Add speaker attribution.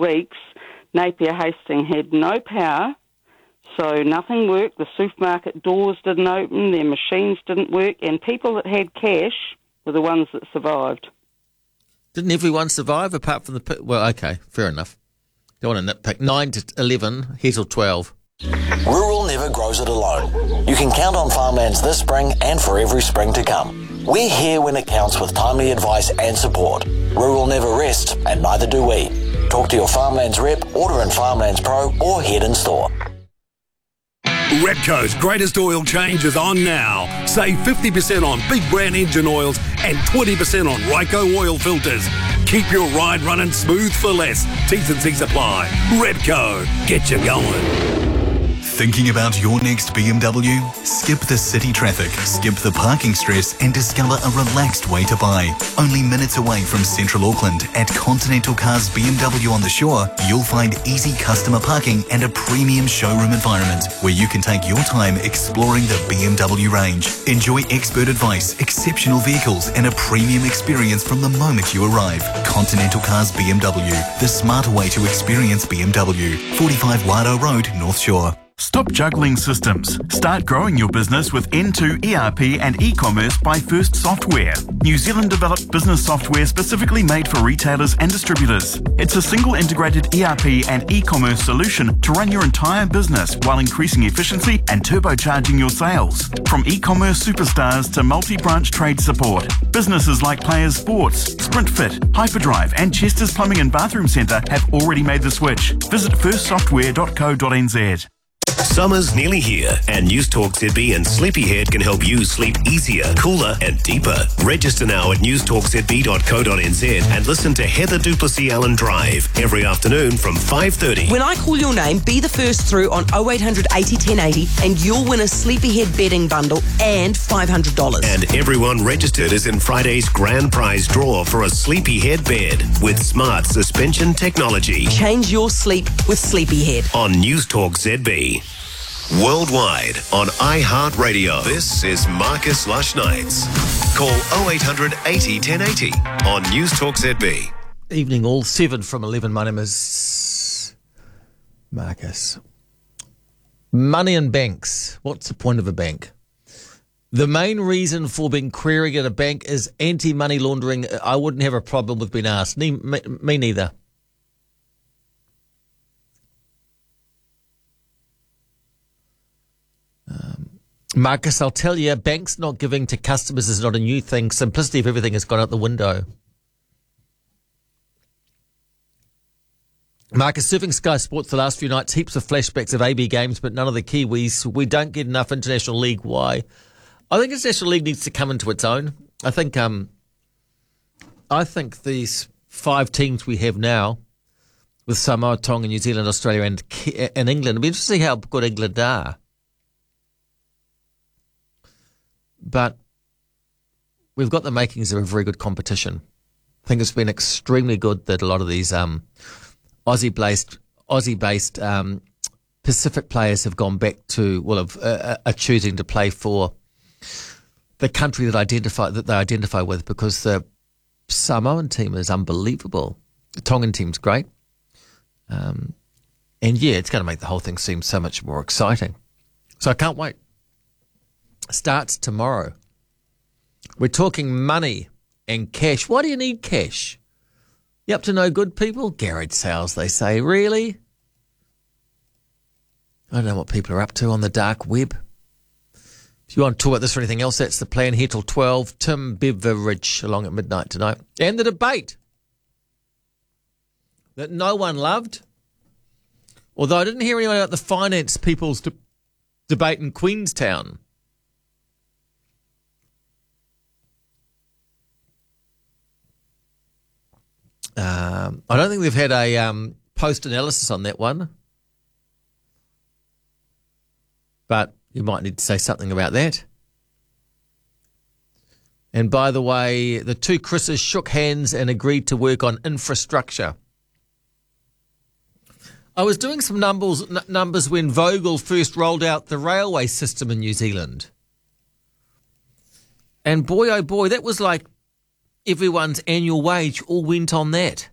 Speaker 1: weeks, Napier Hastings had no power, so nothing worked. The supermarket doors didn't open, their machines didn't work, and people that had cash were the ones that survived.
Speaker 2: Didn't everyone survive apart from the... Well, okay, fair enough. Don't want to nitpick. 9 to 11, here till 12.
Speaker 3: Rural never grows it alone. You can count on Farmlands this spring and for every spring to come. We're here when it counts with timely advice and support. Rural never rests, and neither do we. Talk to your Farmlands rep, order in Farmlands Pro, or head in store.
Speaker 4: Repco's greatest oil change is on now. Save 50% on big brand engine oils and 20% on Ryco oil filters. Keep your ride running smooth for less. T's and C's apply. Repco, get you going.
Speaker 5: Thinking about your next BMW? Skip the city traffic, skip the parking stress, and discover a relaxed way to buy. Only minutes away from Central Auckland at Continental Cars BMW on the Shore, you'll find easy customer parking and a premium showroom environment where you can take your time exploring the BMW range. Enjoy expert advice, exceptional vehicles, and a premium experience from the moment you arrive. Continental Cars BMW, the smarter way to experience BMW. 45 Wado Road, North Shore.
Speaker 6: Stop juggling systems. Start growing your business with N2 ERP and e-commerce by First Software. New Zealand developed business software specifically made for retailers and distributors. It's a single integrated ERP and e-commerce solution to run your entire business while increasing efficiency and turbocharging your sales. From e-commerce superstars to multi-branch trade support, businesses like Players Sports, SprintFit, Hyperdrive and Chester's Plumbing and Bathroom Centre have already made the switch. Visit firstsoftware.co.nz.
Speaker 4: Summer's nearly here, and News Talk ZB and Sleepyhead can help you sleep easier, cooler, and deeper. Register now at newstalkzb.co.nz and listen to Heather Duplessis Allen Drive every afternoon from 5:30.
Speaker 7: When I call your name, be the first through on 0800 80 1080 and you'll win a Sleepyhead bedding bundle and $500.
Speaker 4: And everyone registered is in Friday's grand prize draw for a Sleepyhead bed with smart suspension technology.
Speaker 7: Change your sleep with Sleepyhead.
Speaker 4: On News Talk ZB. Worldwide on iHeartRadio. This is Marcus Lush Nights. Call 0800 80 1080 on News Talk ZB.
Speaker 2: Evening all, 7 from 11. My name is Marcus. Money in banks. What's the point of a bank? The main reason for being queried at a bank is anti-money laundering. I wouldn't have a problem with being asked. Me neither. Marcus, I'll tell you, banks not giving to customers is not a new thing. Simplicity of everything has gone out the window. Marcus, surfing Sky Sports the last few nights, heaps of flashbacks of AB games, but none of the Kiwis. We don't get enough International League. Why? I think International League needs to come into its own. I think these 5 teams we have now, with Samoa, Tonga, New Zealand, Australia, and England, it'll be interesting to see how good England are. But we've got the makings of a very good competition. I think it's been extremely good that a lot of these Aussie-based Pacific players have gone back to, are choosing to play for the country that they identify with, because the Samoan team is unbelievable. The Tongan team's great. And yeah, it's going to make the whole thing seem so much more exciting. So I can't wait. Starts tomorrow. We're talking money and cash. Why do you need cash? You up to no good, people? Garage sales, they say. Really? I don't know what people are up to on the dark web. If you want to talk about this or anything else, that's the plan here till 12. Tim Beveridge along at midnight tonight. And the debate that no one loved. Although I didn't hear anyone about the finance people's debate in Queenstown. I don't think they've had a post-analysis on that one. But you might need to say something about that. And by the way, the two Chris's shook hands and agreed to work on infrastructure. I was doing some numbers when Vogel first rolled out the railway system in New Zealand. And boy, oh boy, that was like everyone's annual wage all went on that.